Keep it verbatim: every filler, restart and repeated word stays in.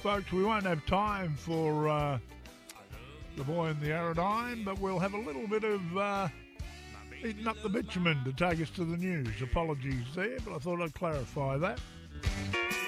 folks, we won't have time for uh, the boy in the Aerodyne, but we'll have a little bit of uh, eating up the bitumen to take us to the news. Apologies there, but I thought I'd clarify that.